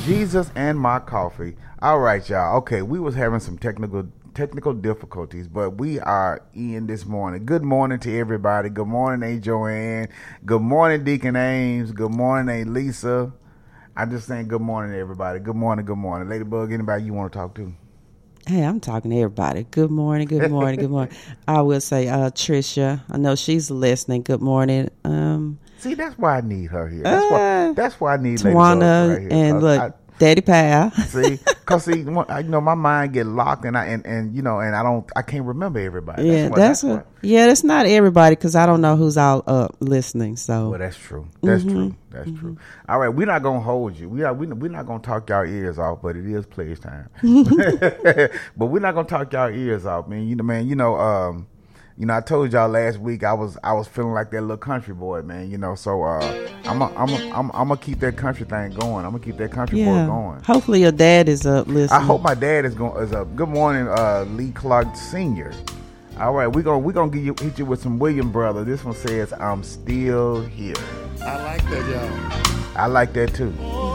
Jesus and my coffee. All right, y'all. Okay, we was having some technical difficulties, but we are in this morning. Good morning to everybody. Good morning, A. Joanne. Good morning, Deacon Ames. Good morning, A. Lisa. I'm just saying good morning to everybody. Good morning, good morning. Ladybug, anybody you want to talk to? Hey, I'm talking to everybody. Good morning, good morning, good morning. I will say Trisha. I know she's listening. Good morning. See, that's why I need her here. That's why I need Tawana Ladybug right here. And look, Daddy Pal. See, cause my mind get locked, and I can't remember everybody. Yeah, that's not everybody, because I don't know who's out listening. So, well, that's true. That's true. That's true. All right, we're not gonna hold you. We're not gonna talk y'all ears off, but it is pledge time. But we're not gonna talk y'all ears off, man. I told y'all last week I was feeling like that little country boy, man. So I'm gonna keep that country thing going. I'm gonna keep that country boy going. Hopefully your dad is up listening. I hope my dad is up. Good morning, Lee Clark Sr. All right, we're gonna hit you with some William Brother. This one says, "I'm still here." I like that, y'all. I like that too.